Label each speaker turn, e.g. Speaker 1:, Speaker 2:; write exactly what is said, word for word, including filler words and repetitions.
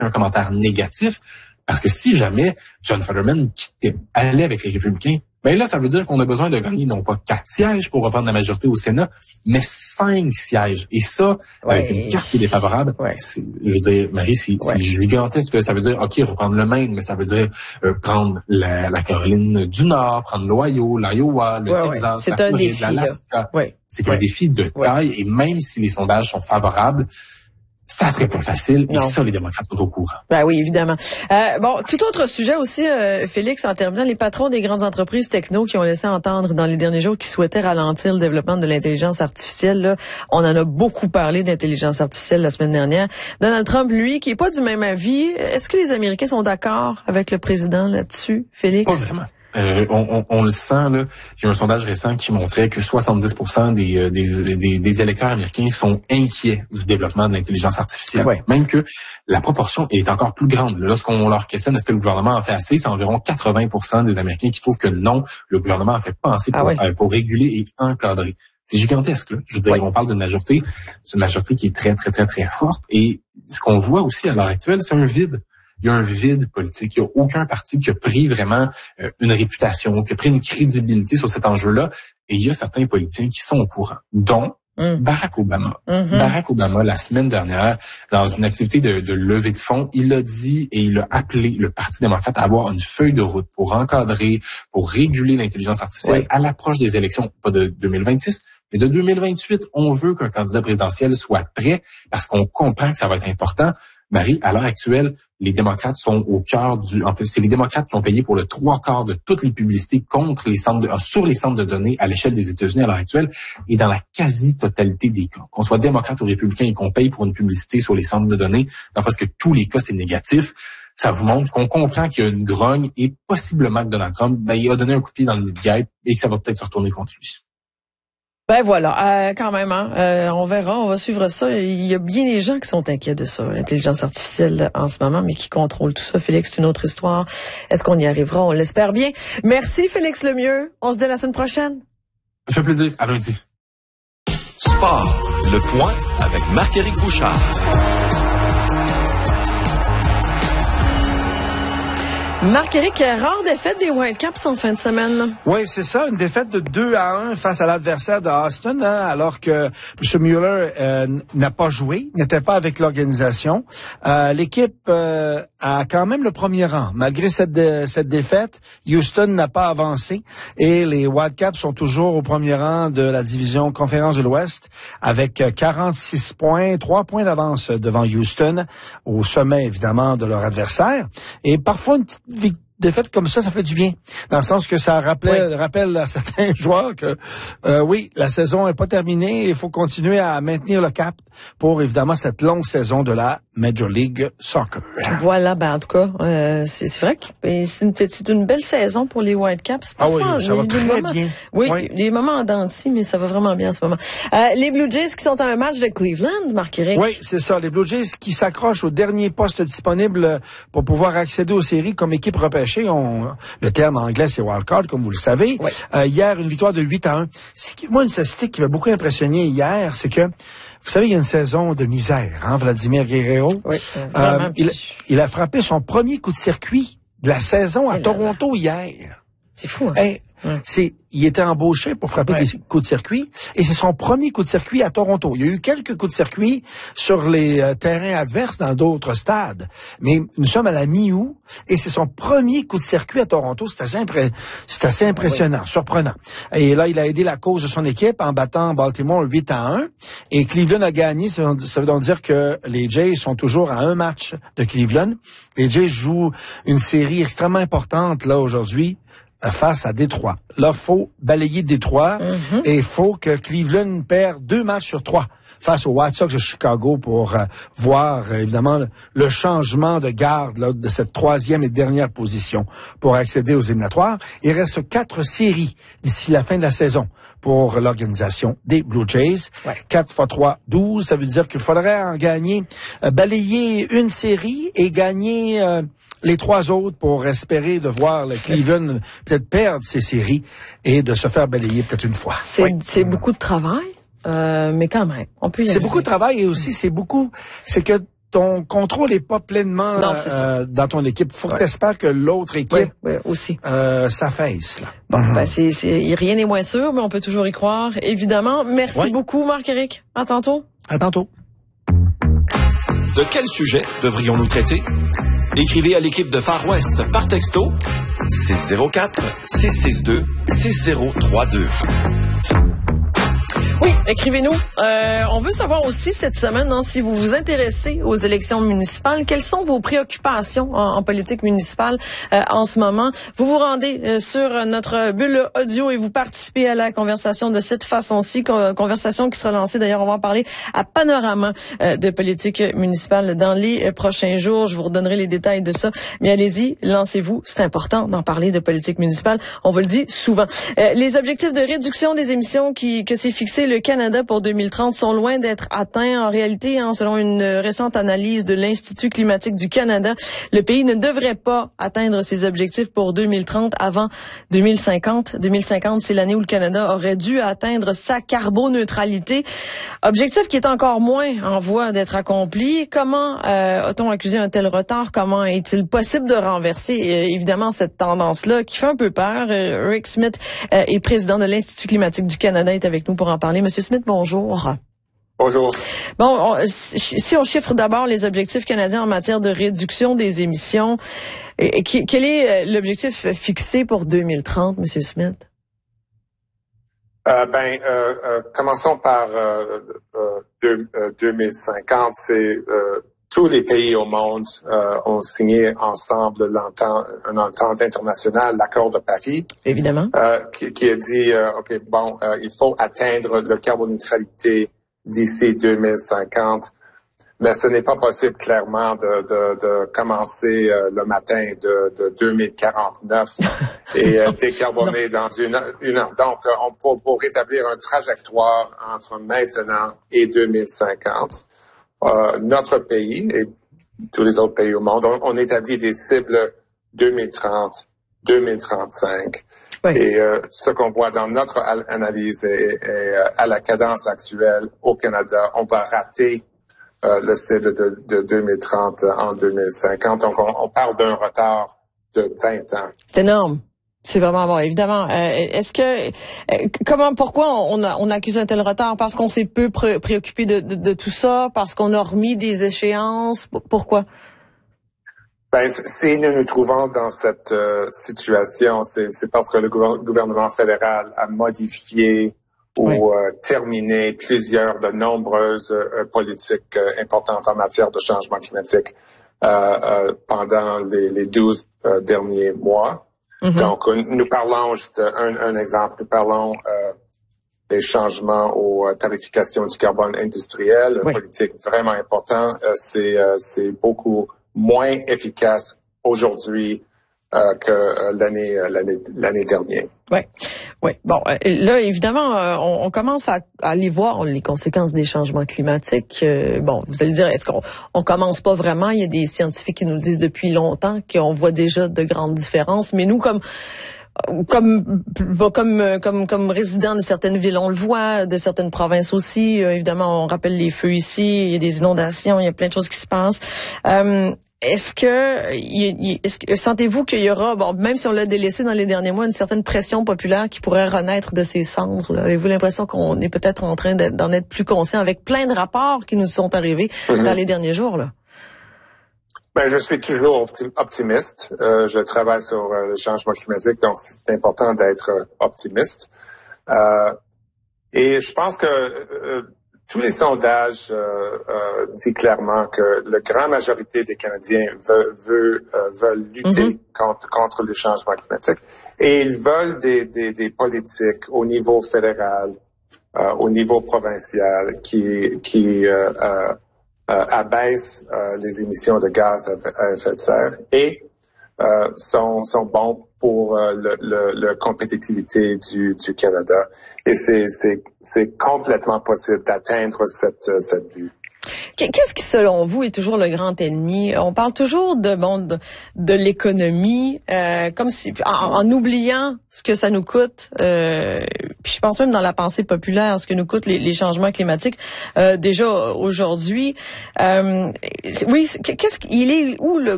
Speaker 1: un commentaire négatif. Parce que si jamais John Fetterman allait avec les Républicains, ben là, ça veut dire qu'on a besoin de gagner non pas quatre sièges pour reprendre la majorité au Sénat, mais cinq sièges. Et ça, ouais. avec une carte qui est défavorable, ouais. c'est, je veux dire, Marie, c'est, ouais. c'est gigantesque. Ça veut dire, OK, reprendre le Maine, mais ça veut dire euh, prendre la, la Caroline du Nord, prendre l'Ohio, l'Iowa, le ouais, Texas, ouais.
Speaker 2: C'est
Speaker 1: la
Speaker 2: un
Speaker 1: Floride,
Speaker 2: défi,
Speaker 1: l'Alaska.
Speaker 2: Ouais.
Speaker 1: C'est un ouais. défi de taille. Ouais. Et même si les sondages sont favorables, ça serait pas facile. Non. Et ça, les démocrates sont au courant.
Speaker 2: Ben oui, évidemment. Euh, bon, tout autre sujet aussi, euh, Félix, en terminant, les patrons des grandes entreprises techno qui ont laissé entendre dans les derniers jours qu'ils souhaitaient ralentir le développement de l'intelligence artificielle. Là, on en a beaucoup parlé d'intelligence artificielle la semaine dernière. Donald Trump, lui, qui est pas du même avis, est-ce que les Américains sont d'accord avec le président là-dessus, Félix?
Speaker 1: Pas vraiment. Euh, on, on, on le sent, là. Il y a un sondage récent qui montrait que soixante-dix pour cent des, des, des, des électeurs américains sont inquiets du développement de l'intelligence artificielle. Ouais. Même que la proportion est encore plus grande. Lorsqu'on leur questionne est-ce que le gouvernement en fait assez, c'est environ quatre-vingts pour cent des Américains qui trouvent que non, le gouvernement en fait pas assez pour, ah ouais. euh, pour réguler et encadrer. C'est gigantesque, là. Je veux dire, ouais. on parle d'une majorité, c'est une majorité qui est très, très, très, très forte. Et ce qu'on voit aussi à l'heure actuelle, c'est un vide. Il y a un vide politique. Il n'y a aucun parti qui a pris vraiment euh, une réputation, qui a pris une crédibilité sur cet enjeu-là. Et il y a certains politiciens qui sont au courant, dont mm. Barack Obama. Mm-hmm. Barack Obama, la semaine dernière, dans une activité de, de levée de fonds, il a dit et il a appelé le Parti démocrate à avoir une feuille de route pour encadrer, pour réguler l'intelligence artificielle oui. à l'approche des élections, pas de deux mille vingt-six, mais de deux mille vingt-huit. On veut qu'un candidat présidentiel soit prêt parce qu'on comprend que ça va être important. Marie, à l'heure actuelle, les démocrates sont au cœur du... En fait, c'est les démocrates qui ont payé pour le trois quarts de toutes les publicités contre les centres de, sur les centres de données à l'échelle des États-Unis à l'heure actuelle et dans la quasi-totalité des cas. Qu'on soit démocrate ou républicain et qu'on paye pour une publicité sur les centres de données, dans presque tous les cas, c'est négatif. Ça vous montre qu'on comprend qu'il y a une grogne et possiblement que Donald Trump, ben, il a donné un coup de pied dans le nid de guêpe et que ça va peut-être se retourner contre lui.
Speaker 2: Ben voilà, euh, quand même, hein, euh, on verra, on va suivre ça. Il y a bien des gens qui sont inquiets de ça, l'intelligence artificielle en ce moment, mais qui contrôlent tout ça. Félix, c'est une autre histoire. Est-ce qu'on y arrivera? On l'espère bien. Merci, Félix Lemieux. On se dit à la semaine prochaine.
Speaker 1: Ça fait plaisir. À lundi.
Speaker 3: Sport, le point avec Marc-Éric Bouchard.
Speaker 2: Marc-Éric, rare défaite des Whitecaps en fin de semaine.
Speaker 4: Oui, c'est ça, une défaite de deux à un face à l'adversaire de Austin, hein, alors que M. Mueller euh, n'a pas joué, n'était pas avec l'organisation. Euh, l'équipe euh, a quand même le premier rang. Malgré cette, dé- cette défaite, Houston n'a pas avancé et les Whitecaps sont toujours au premier rang de la division Conférence de l'Ouest avec quarante-six points, trois points d'avance devant Houston, au sommet évidemment de leur adversaire. Et parfois une petite défaite comme ça, ça fait du bien. Dans le sens que ça rappelait, oui. rappelle à certains joueurs que, euh, oui, la saison est pas terminée. Il faut continuer à maintenir le cap pour, évidemment, cette longue saison de la Major League Soccer.
Speaker 2: Voilà, ben, en tout cas, euh, c'est, c'est vrai que c'est une, c'est une belle saison pour les Whitecaps.
Speaker 4: Ah oui, ça va très
Speaker 2: moments,
Speaker 4: bien.
Speaker 2: Oui,
Speaker 4: oui,
Speaker 2: les moments en dents de scie, mais ça va vraiment bien en ce moment. Euh, les Blue Jays qui sont à un match de Cleveland, Marc-Éric.
Speaker 4: Oui, c'est ça. Les Blue Jays qui s'accrochent au dernier poste disponible pour pouvoir accéder aux séries comme équipe repêchée. On, le terme anglais, c'est wildcard, comme vous le savez. Oui. Euh, hier, une victoire de huit à un. Ce qui, moi, une statistique qui m'a beaucoup impressionné hier, c'est que, vous savez, il y a une saison de misère, hein, Vladimir Guerrero.
Speaker 2: Oui,
Speaker 4: euh, il, il a frappé son premier coup de circuit de la saison à Toronto hier.
Speaker 2: C'est fou, hein?
Speaker 4: Hey, ouais. c'est, il était embauché pour frapper ouais. des coups de circuit et c'est son premier coup de circuit à Toronto. Il y a eu quelques coups de circuit sur les euh, terrains adverses dans d'autres stades, mais nous sommes à la mi-août et c'est son premier coup de circuit à Toronto. C'est assez, impré- c'est assez impressionnant, oui. surprenant. Et là, il a aidé la cause de son équipe en battant Baltimore huit à un et Cleveland a gagné. Ça veut donc dire que les Jays sont toujours à un match de Cleveland. Les Jays jouent une série extrêmement importante là aujourd'hui face à Détroit. Là, faut balayer Détroit mm-hmm. et il faut que Cleveland perde deux matchs sur trois face aux White Sox de Chicago pour euh, voir, euh, évidemment, le, le changement de garde là, de cette troisième et dernière position pour accéder aux éliminatoires. Il reste quatre séries d'ici la fin de la saison pour l'organisation des Blue Jays. Ouais. quatre fois trois, douze. Ça veut dire qu'il faudrait en gagner, euh, balayer une série et gagner... Euh, les trois autres pour espérer de voir le Cleveland peut-être perdre ses séries et de se faire balayer peut-être une fois.
Speaker 2: C'est, oui. c'est beaucoup de travail, euh, mais quand même, on peut y
Speaker 4: C'est
Speaker 2: arriver.
Speaker 4: beaucoup de travail et aussi c'est beaucoup, c'est que ton contrôle est pas pleinement
Speaker 2: non,
Speaker 4: euh, dans ton équipe. Faut
Speaker 2: ouais.
Speaker 4: que t'espères que l'autre équipe
Speaker 2: ouais, ouais, aussi
Speaker 4: euh, s'affaisse, là.
Speaker 2: Bon,
Speaker 4: Mm-hmm.
Speaker 2: ben c'est, c'est rien n'est moins sûr, mais on peut toujours y croire, évidemment. Merci ouais. beaucoup, Marc-Éric. À tantôt.
Speaker 4: À tantôt.
Speaker 3: De quel sujet devrions-nous traiter? Écrivez à l'équipe de Far West par texto six zéro quatre, six six deux, six zéro trois deux.
Speaker 2: Oui, écrivez-nous. Euh, on veut savoir aussi cette semaine, hein, si vous vous intéressez aux élections municipales, quelles sont vos préoccupations en, en politique municipale euh, en ce moment. Vous vous rendez euh, sur notre bulle audio et vous participez à la conversation de cette façon-ci, con- conversation qui sera lancée, d'ailleurs, on va en parler à Panorama euh, de politique municipale dans les euh, prochains jours. Je vous redonnerai les détails de ça. Mais allez-y, lancez-vous. C'est important d'en parler de politique municipale. On vous le dit souvent. Euh, les objectifs de réduction des émissions qui que s'est fixé le Canada pour deux mille trente sont loin d'être atteints. En réalité, hein, selon une récente analyse de l'Institut climatique du Canada, le pays ne devrait pas atteindre ses objectifs pour deux mille trente avant deux mille cinquante. deux mille cinquante, c'est l'année où le Canada aurait dû atteindre sa carboneutralité. Objectif qui est encore moins en voie d'être accompli. Comment euh, a-t-on accusé un tel retard? Comment est-il possible de renverser euh, évidemment cette tendance-là qui fait un peu peur? Euh, Rick Smith euh, est président de l'Institut climatique du Canada, est avec nous pour en parler. Monsieur Smith, bonjour.
Speaker 5: Bonjour.
Speaker 2: Bon, on, si on chiffre d'abord les objectifs canadiens en matière de réduction des émissions, et, qui, quel est l'objectif fixé pour deux mille trente, Monsieur Smith?
Speaker 5: Euh, ben, euh, euh, commençons par euh, euh, deux, euh, deux mille cinquante. C'est euh, tous les pays au monde euh, ont signé ensemble l'entente, une entente internationale, l'accord de Paris.
Speaker 2: Évidemment.
Speaker 5: Euh, qui, qui a dit, euh, ok, bon, euh, il faut atteindre la carboneutralité d'ici deux mille cinquante. Mais ce n'est pas possible clairement de, de, de commencer euh, le matin de, de deux mille quarante-neuf et euh, décarboner dans une, une heure. Donc, euh, on pour, pour rétablir une trajectoire entre maintenant et deux mille cinquante. Euh, notre pays et tous les autres pays au monde, on, on établit des cibles deux mille trente, deux mille trente-cinq. Oui. Et euh, ce qu'on voit dans notre analyse est, est à la cadence actuelle au Canada, on va rater Euh, le cible de, de deux mille trente en deux mille cinquante. Donc, on, on parle d'un retard de vingt ans.
Speaker 2: C'est énorme. C'est vraiment bon, évidemment. Euh, est-ce que, euh, comment, pourquoi on, a, on accuse un tel retard? Parce qu'on s'est peu pré- préoccupé de, de, de tout ça? Parce qu'on a remis des échéances? Pourquoi?
Speaker 5: Ben, si nous nous trouvons dans cette euh, situation, c'est, c'est parce que le gouvernement fédéral a modifié ou oui. euh, terminer plusieurs de nombreuses euh, politiques euh, importantes en matière de changement climatique euh, euh, pendant les, les douze euh, derniers mois. Mm-hmm. Donc, nous parlons, juste un, un exemple, nous parlons euh, des changements aux euh, tarifications du carbone industriel, oui. Une politique vraiment importante. Euh, c'est, euh, c'est beaucoup moins efficace aujourd'hui Euh, que euh, l'année euh, l'année l'année dernière.
Speaker 2: Oui, oui. Bon, euh, là évidemment, euh, on, on commence à, à aller voir les conséquences des changements climatiques. Euh, bon, vous allez dire, est-ce qu'on on commence pas vraiment? Il y a des scientifiques qui nous le disent depuis longtemps qu'on voit déjà de grandes différences. Mais nous, comme comme comme comme comme résidents de certaines villes, on le voit, de certaines provinces aussi. Euh, évidemment, on rappelle les feux ici, il y a des inondations, il y a plein de choses qui se passent. Euh, Est-ce que, est-ce que sentez-vous qu'il y aura, bon, même si on l'a délaissé dans les derniers mois, une certaine pression populaire qui pourrait renaître de ces cendres? Là? Avez-vous l'impression qu'on est peut-être en train d'être, d'en être plus conscient avec plein de rapports qui nous sont arrivés mm-hmm. dans les derniers jours, là?
Speaker 5: Ben, je suis toujours optimiste. Euh, je travaille sur euh, le changement climatique, donc c'est important d'être euh, optimiste. Euh, et je pense que euh, tous les sondages euh, euh, disent clairement que la grande majorité des Canadiens veut, veut, euh, veulent lutter mm-hmm. contre, contre le changement climatique. Et ils veulent des, des, des politiques au niveau fédéral, euh, au niveau provincial, qui, qui euh, euh, euh, abaissent euh, les émissions de gaz à, à effet de serre et euh, sont, sont bons pour euh, le, le, le compétitivité du, du Canada. Et c'est, c'est, c'est complètement possible d'atteindre cette, cette but.
Speaker 2: Qu'est-ce qui, selon vous, est toujours le grand ennemi? On parle toujours de bon de, de l'économie, euh, comme si en, en oubliant ce que ça nous coûte. Euh, puis je pense même dans la pensée populaire, ce que nous coûtent les, les changements climatiques euh, déjà aujourd'hui. Euh, oui, qu'est-ce qu'il est où le